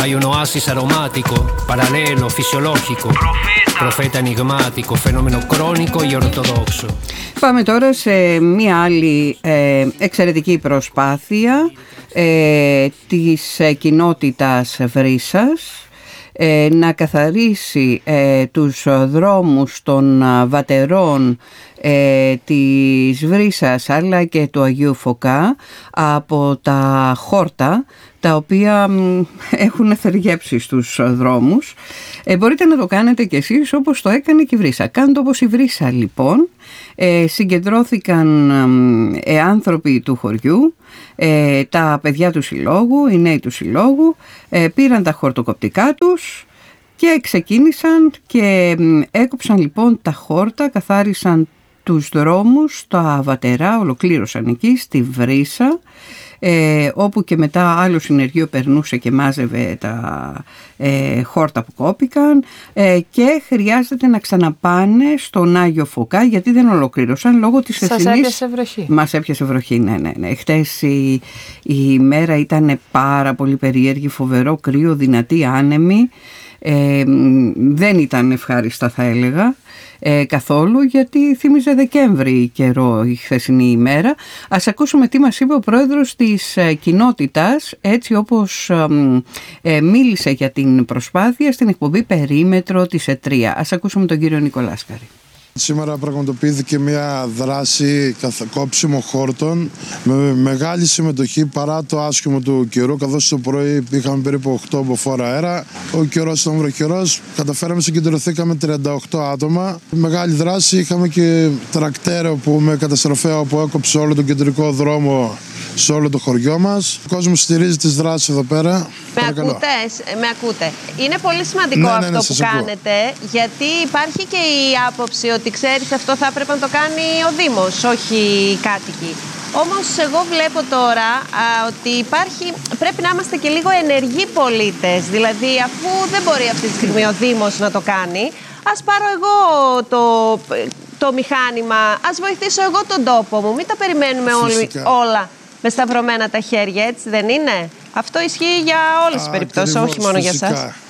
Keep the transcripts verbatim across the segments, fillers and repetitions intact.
Hay un oasis aromático, paralelo, fisiológico. Προφέτα ενιγμάτικο, φαινόμενο κρόνικο ή ορθοδόξο. Πάμε τώρα σε μία άλλη ε, εξαιρετική προσπάθεια ε, της ε, κοινότητας Βρύσσας ε, να καθαρίσει ε, τους δρόμους των ε, βατερών ε, της Βρύσσας αλλά και του Αγίου Φωκά από τα χόρτα τα οποία έχουν θεργέψει στους δρόμους. Ε, μπορείτε να το κάνετε κι εσείς όπως το έκανε και η Βρύσσα. Κάντε όπως η Βρύσσα λοιπόν. Ε, συγκεντρώθηκαν ε, άνθρωποι του χωριού, ε, τα παιδιά του συλλόγου, οι νέοι του συλλόγου, ε, πήραν τα χορτοκοπτικά τους και ξεκίνησαν και ε, έκοψαν λοιπόν τα χόρτα, καθάρισαν τους δρόμους, τα βατερά, ολοκλήρωσαν εκεί στη Βρύσσα, ε, όπου και μετά άλλο συνεργείο περνούσε και μάζευε τα ε, χόρτα που κόπηκαν ε, και χρειάζεται να ξαναπάνε στον Άγιο Φωκά γιατί δεν ολοκλήρωσαν λόγω της ευθυνής. Σας έπιασε βροχή. Μας έπιασε βροχή, ναι, ναι, ναι. Χτες η, η μέρα ήταν πάρα πολύ περίεργη, φοβερό κρύο, δυνατή, άνεμη. Ε, δεν ήταν ευχάριστα θα έλεγα ε, καθόλου γιατί θύμιζε Δεκέμβρη καιρό η χθεσινή ημέρα. Ας ακούσουμε τι μας είπε ο πρόεδρος της ε, κοινότητας έτσι όπως ε, ε, μίλησε για την προσπάθεια στην εκπομπή Περίμετρο της ΕΤΡΙΑ. Ας ακούσουμε τον κύριο Νικολάσκαρη. Σήμερα πραγματοποιήθηκε μια δράση κόψιμο χόρτων με μεγάλη συμμετοχή παρά το άσχημο του καιρού, καθώς το πρωί είχαμε περίπου οκτώ μποφόρ αέρα. Ο καιρός ήταν βροχερός, καταφέραμε, συγκεντρωθήκαμε τριάντα οκτώ άτομα. Μεγάλη δράση, είχαμε και τρακτέρ που με καταστροφέα που έκοψε όλο τον κεντρικό δρόμο σε όλο το χωριό μας. Ο κόσμος στηρίζει τις δράσεις εδώ πέρα. Με ακούτε, με ακούτε. Είναι πολύ σημαντικό ναι, αυτό ναι, ναι, που κάνετε, γιατί υπάρχει και η άποψη ότι ξέρεις αυτό θα έπρεπε να το κάνει ο Δήμος, όχι οι κάτοικοι. Όμως εγώ βλέπω τώρα α, ότι υπάρχει, πρέπει να είμαστε και λίγο ενεργοί πολίτες. Δηλαδή αφού δεν μπορεί αυτή τη στιγμή ο Δήμος να το κάνει, ας πάρω εγώ το, το μηχάνημα, ας βοηθήσω εγώ τον τόπο μου. Μην τα περιμένουμε όλοι, όλα με σταυρωμένα τα χέρια, έτσι δεν είναι? Αυτό ισχύει για όλες τις περιπτώσεις, όχι μόνο φυσικά. Για εσάς.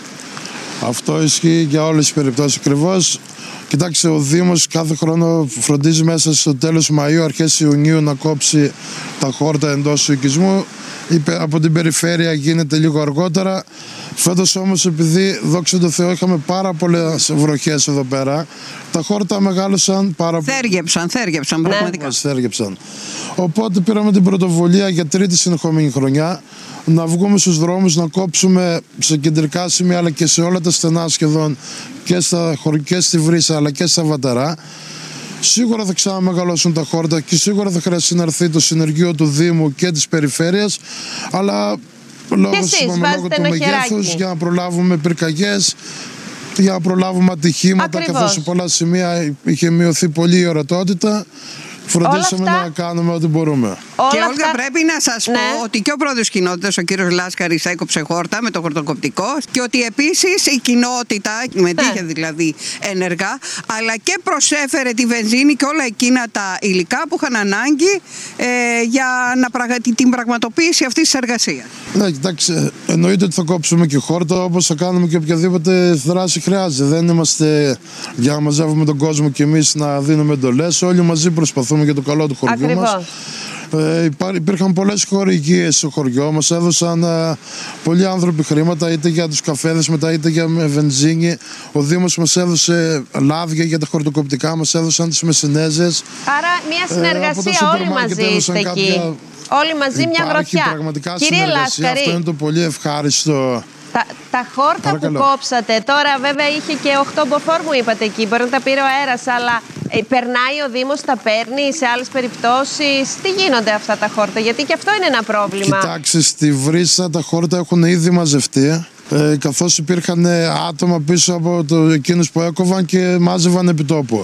Αυτό ισχύει για όλες τις περιπτώσεις ακριβώς. Κοιτάξτε, ο Δήμος κάθε χρόνο φροντίζει μέσα στο τέλος Μαΐου, αρχές Ιουνίου να κόψει τα χόρτα εντός του οικισμού. Από την περιφέρεια γίνεται λίγο αργότερα. Φέτος όμως, επειδή δόξα τω Θεώ είχαμε πάρα πολλές βροχές εδώ πέρα, τα χόρτα μεγάλωσαν πάρα πολύ. Θέργεψαν, θέργεψαν πραγματικά. Ναι, θέργεψαν. Οπότε πήραμε την πρωτοβουλία για τρίτη συνεχόμενη χρονιά να βγούμε στους δρόμους, να κόψουμε σε κεντρικά σημεία αλλά και σε όλα τα στενά σχεδόν και, στα, και στη Βρύσσα αλλά και στα Βατερά. Σίγουρα θα ξαναμεγαλώσουν τα χόρτα και σίγουρα θα χρειαστεί να έρθει το συνεργείο του Δήμου και της περιφέρειας, αλλά λόγω του μεγέθους για να προλάβουμε πυρκαγιές, για να προλάβουμε ατυχήματα. Ακριβώς. Καθώς σε πολλά σημεία είχε μειωθεί πολύ η ορατότητα. Φροντίσαμε αυτά... να κάνουμε ό,τι μπορούμε. Όλα και Όλγα, αυτά... πρέπει να σας ναι. πω ότι και ο πρόεδρος της κοινότητας, ο κύριος Λάσκαρης, έκοψε χόρτα με το χορτοκοπτικό και ότι επίσης η κοινότητα, μετήχε ναι. δηλαδή ενεργά, αλλά και προσέφερε τη βενζίνη και όλα εκείνα τα υλικά που είχαν ανάγκη ε, για να πραγα... την πραγματοποίηση αυτής της εργασίας. Ναι, κοιτάξτε, εννοείται ότι θα κόψουμε και χόρτα όπως θα κάνουμε και οποιαδήποτε δράση χρειάζεται. Δεν είμαστε για να μαζεύουμε τον κόσμο και εμείς να δίνουμε εντολές. Όλοι μαζί προσπαθούμε για το καλό του χωριού Ακριβώς. μας. Ε, υπά, υπήρχαν πολλές χορηγίες στο χωριό μας, έδωσαν ε, πολλοί άνθρωποι χρήματα είτε για τους καφέδες μετά είτε για βενζίνη. Ο Δήμος μας έδωσε λάδια για τα χορτοκοπτικά, μας έδωσαν τις μεσενέζες. Άρα μια συνεργασία, ε, όλοι μαζί είστε εκεί. Κάποια... Όλοι μαζί μια γροθιά. Πραγματικά Κύριε Λάσκαρη, αυτό είναι το πολύ ευχάριστο. Τα, τα χόρτα Παρακαλώ. που κόψατε, τώρα βέβαια είχε και οκτώ μποφόρ μου είπατε εκεί, μπορεί να τα πήρε ο αέρας, αλλά ε, περνάει ο Δήμος, τα παίρνει σε άλλες περιπτώσεις? Τι γίνονται αυτά τα χόρτα, γιατί και αυτό είναι ένα πρόβλημα? Κοιτάξτε, στη Βρύσσα τα χόρτα έχουν ήδη μαζευτεί, ε, καθώς υπήρχαν άτομα πίσω από το, εκείνους που έκοβαν και μάζευαν επί τόπου.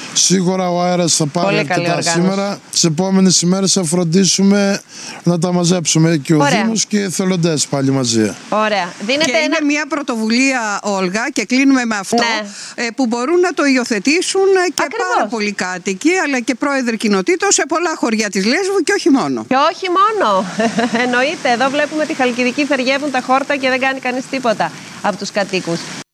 Σίγουρα ο αέρας θα πάρει αρκετά σήμερα. Τις επόμενες ημέρες θα φροντίσουμε να τα μαζέψουμε και ο Ωραία. Δήμος και οι εθελοντές πάλι μαζί. Ωραία. Δίνετε και ένα... είναι μια πρωτοβουλία, Όλγα, και κλείνουμε με αυτό, ναι. που μπορούν να το υιοθετήσουν και Ακριβώς. πάρα πολλοί κάτοικοι, αλλά και πρόεδροι κοινοτήτων σε πολλά χωριά της Λέσβου και όχι μόνο. Και όχι μόνο. Εννοείται. Εδώ βλέπουμε τη Χαλκιδική, θεριεύουν τα χόρτα και δεν κάνει κανείς τίποτα από τους κατοίκους.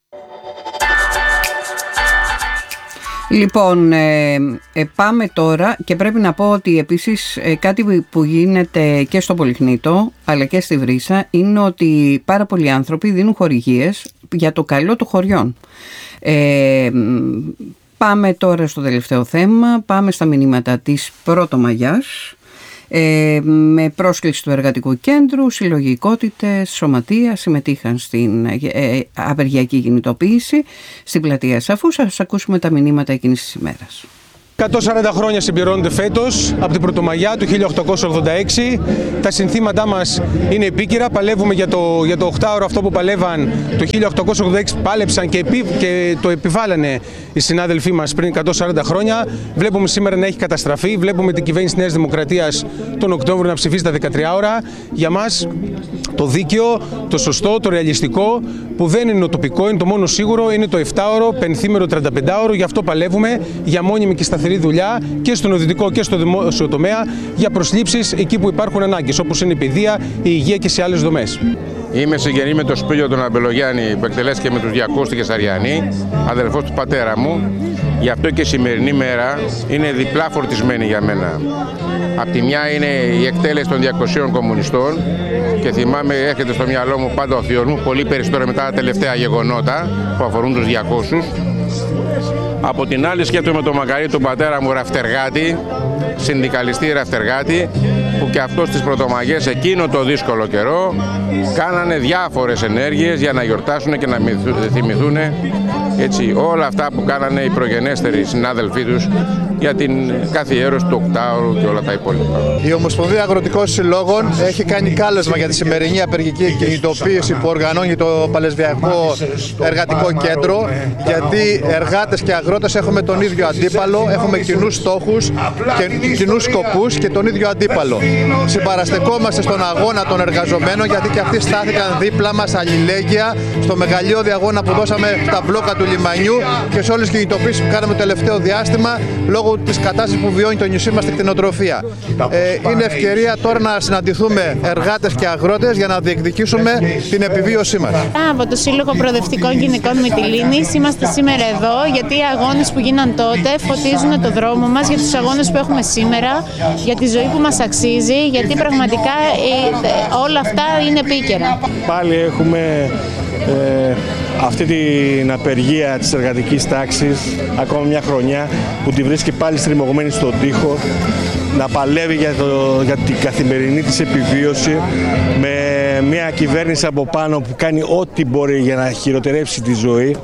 Λοιπόν, ε, ε, πάμε τώρα και πρέπει να πω ότι επίσης ε, κάτι που γίνεται και στο Πολυχνήτο αλλά και στη Βρύσα είναι ότι πάρα πολλοί άνθρωποι δίνουν χορηγίες για το καλό των χωριών. Ε, πάμε τώρα στο τελευταίο θέμα, πάμε στα μηνύματα της Πρωτομαγιάς. Ε, με πρόσκληση του Εργατικού Κέντρου, συλλογικότητες, σωματεία συμμετείχαν στην ε, απεργιακή κινητοποίηση στην πλατεία Σαφού. Σας ακούσουμε τα μηνύματα εκείνης της ημέρας. εκατόν σαράντα χρόνια συμπληρώνονται φέτος από την Πρωτομαγιά του χίλια οκτακόσια ογδόντα έξι. Τα συνθήματά μας είναι επίκαιρα. Παλεύουμε για το, για το οκτάωρο αυτό που παλεύαν το χίλια οκτακόσια ογδόντα έξι. Πάλεψαν και, επί, και το επιβάλλανε οι συνάδελφοί μας πριν εκατόν σαράντα χρόνια. Βλέπουμε σήμερα να έχει καταστραφεί. Βλέπουμε την κυβέρνηση Νέας Δημοκρατίας τον Οκτώβριο να ψηφίσει τα δεκατρία ώρα. Για μας το δίκαιο, το σωστό, το ρεαλιστικό, που δεν είναι το τοπικό, είναι το μόνο σίγουρο, είναι το επτάωρο, πενθήμερο, τριανταπεντάωρο. Γι' αυτό παλεύουμε για μόνιμη και σταθερή δουλειά και στον οδητικό και στο δημόσιο τομέα για προσλήψεις εκεί που υπάρχουν ανάγκες, όπως είναι η παιδεία, η υγεία και σε άλλες δομές. Είμαι συγγενή με τον Σπύριο τον Αμπελογιάννη που εκτελέστηκε με τους διακόσιους στη Κεσαριανή, αδελφός του πατέρα μου. Γι' αυτό και η σημερινή μέρα είναι διπλά φορτισμένη για μένα. Απ' τη μια είναι η εκτέλεση των διακοσίων κομμουνιστών και θυμάμαι, έρχεται στο μυαλό μου πάντα ο θείος μου, πολύ περισσότερο μετά τα τελευταία γεγονότα που αφορούν τους διακόσιους. Από την άλλη σκέφτομαι τον μακαρί του πατέρα μου ραφτεργάτη, συνδικαλιστή ραφτεργάτη, που και αυτός στις Πρωτομαγιές εκείνο το δύσκολο καιρό κάνανε διάφορες ενέργειες για να γιορτάσουν και να θυμηθούν έτσι όλα αυτά που κάνανε οι προγενέστεροι συνάδελφοί τους για την καθιέρωση του οκτάωρου και όλα τα υπόλοιπα. Η Ομοσπονδία Αγροτικών Συλλόγων έχει κάνει κάλεσμα για τη σημερινή απεργική κινητοποίηση που οργανώνει το Παλαισβιακό Εργατικό Κέντρο, γιατί εργάτες και αγρότες έχουμε τον ίδιο αντίπαλο, έχουμε κοινούς στόχους και κοινούς σκοπούς και τον ίδιο αντίπαλο. Συμπαραστεκόμαστε στον αγώνα των εργαζομένων, γιατί και αυτοί στάθηκαν δίπλα μας αλληλέγγυα στο μεγαλειώδη αγώνα που δώσαμε στα μπλόκα του λιμανιού και σε όλες τις κινητοποίησεις που κάναμε το τελευταίο διάστημα λόγω της κατάστασης που βιώνει το νησί μας στην κτηνοτροφία. Ε, είναι ευκαιρία τώρα να συναντηθούμε εργάτες και αγρότες για να διεκδικήσουμε την επιβίωσή μας. Από το Σύλλογο Προοδευτικών Γυναικών Μυτιλήνης είμαστε σήμερα εδώ γιατί οι αγώνες που γίναν τότε φωτίζουν το δρόμο μας για τους αγώνες που έχουμε σήμερα, για τη ζωή που μας αξίζει, γιατί πραγματικά όλα αυτά είναι επίκαιρα. Πάλι έχουμε ε, αυτή την απεργία της εργατικής τάξης, ακόμα μια χρονιά που τη βρίσκει πάλι στριμωγμένη στον τοίχο, να παλεύει για, το, για την καθημερινή της επιβίωση με μια κυβέρνηση από πάνω που κάνει ό,τι μπορεί για να χειροτερεύσει τη ζωή.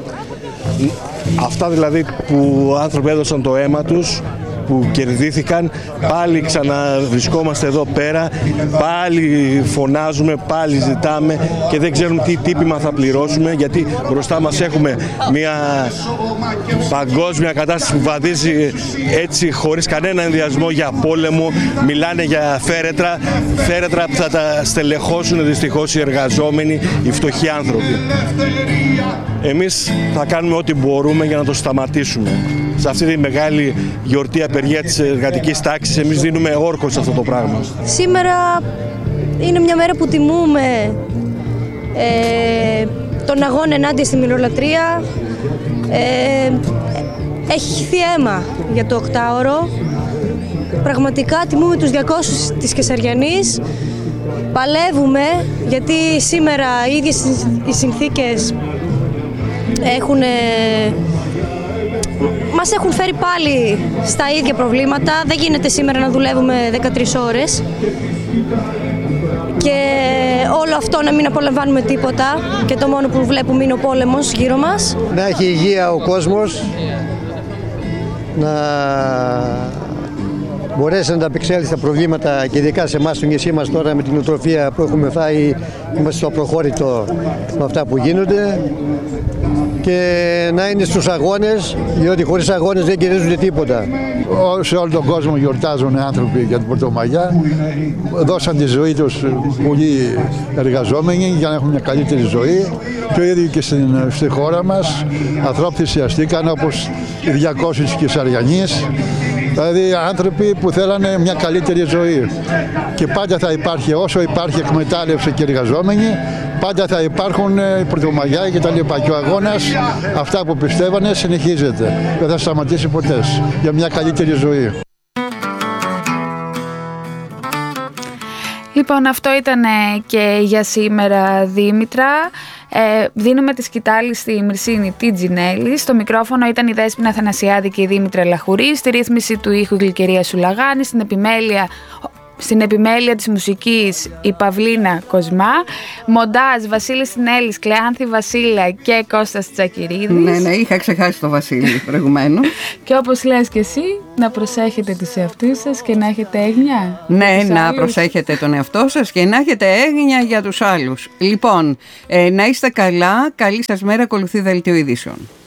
Αυτά δηλαδή που άνθρωποι έδωσαν το αίμα τους, που κερδίθηκαν, πάλι ξαναβρισκόμαστε εδώ πέρα, πάλι φωνάζουμε, πάλι ζητάμε και δεν ξέρουμε τι τύπημα θα πληρώσουμε, γιατί μπροστά μας έχουμε μια παγκόσμια κατάσταση που βαδίζει έτσι χωρίς κανένα ενδιασμό για πόλεμο. Μιλάνε για φέρετρα, φέρετρα που θα τα στελεχώσουν δυστυχώς οι εργαζόμενοι, οι φτωχοί άνθρωποι. Εμείς θα κάνουμε ό,τι μπορούμε για να το σταματήσουμε. Σε αυτή τη μεγάλη γιορτή απεργία της εργατικής τάξης, εμείς δίνουμε όρκο σε αυτό το πράγμα. Σήμερα είναι μια μέρα που τιμούμε ε, τον αγώνα ενάντια στη μηνολατρία. Ε, έχει χυθεί αίμα για το οκτάωρο. Πραγματικά τιμούμε τους διακόσιους της Κεσαριανής. Παλεύουμε γιατί σήμερα οι ίδιες οι συνθήκες έχουν... Μας έχουν φέρει πάλι στα ίδια προβλήματα. Δεν γίνεται σήμερα να δουλεύουμε δεκατρείς ώρες και όλο αυτό να μην απολαμβάνουμε τίποτα και το μόνο που βλέπουμε είναι ο πόλεμος γύρω μας. Να έχει υγεία ο κόσμος, να μπορέσει να ανταπεξέλθει στα προβλήματα και ειδικά σε εμάς στο νησί μας τώρα με την νοοτροφία που έχουμε φάει, είμαστε στο απροχώρητο με αυτά που γίνονται. και να είναι στους αγώνες, διότι χωρίς αγώνες δεν κερδίζουν τίποτα. Σε όλο τον κόσμο γιορτάζουν άνθρωποι για την Πρωτομαγιά. Δώσαν τη ζωή τους πολλοί εργαζόμενοι για να έχουν μια καλύτερη ζωή. Το ίδιο και στην, στη χώρα μας. Ανθρώποι θυσιαστήκαν όπως οι διακόσιοι της Κεσαριανής. Δηλαδή άνθρωποι που θέλανε μια καλύτερη ζωή. Και πάντα θα υπάρχει, όσο υπάρχει εκμετάλλευση και εργαζόμενοι, πάντα θα υπάρχουν η Πρωτομαγιά και τα λοιπά. Και ο αγώνας, αυτά που πιστεύανε, συνεχίζεται. Δεν θα σταματήσει ποτέ για μια καλύτερη ζωή. Λοιπόν, αυτό ήταν και για σήμερα, Δήμητρα. Ε, δίνουμε τη σκητάλη στη Μυρσίνη τη Τζινέλη. Στο μικρόφωνο ήταν η Δέσποινα Θανασιάδη και η Δήμητρα Λαχουρή. Στη ρύθμιση του ήχου Γλυκερία Σουλαγάνη. Στην επιμέλεια... Στην επιμέλεια της μουσικής η Παυλίνα Κοσμά. Μοντάζ Βασίλης Συνέλης, Κλεάνθη Βασίλα και Κώστας Τσακυρίδης. Ναι, ναι, είχα ξεχάσει το Βασίλη προηγουμένως. Και όπως λες και εσύ, να προσέχετε τους εαυτούς σας και να έχετε έγνοια. Ναι, να άλλους. προσέχετε τον εαυτό σας και να έχετε έγνοια για τους άλλους. Λοιπόν, ε, να είστε καλά, καλή σας μέρα, ακολουθεί δελτίο ειδήσεων.